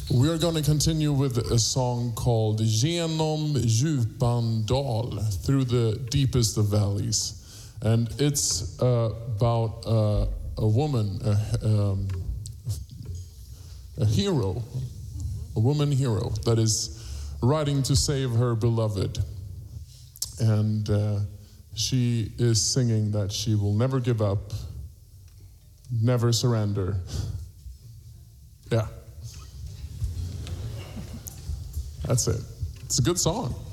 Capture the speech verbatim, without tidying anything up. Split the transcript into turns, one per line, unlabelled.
We are going to continue with a song called Genom djupan dal, Through the Deepest of Valleys. And it's uh, about uh, a woman, a, um, a hero, a woman hero that is riding to save her beloved. And uh, she is singing that she will never give up, never surrender. Yeah. That's it. It's a good song.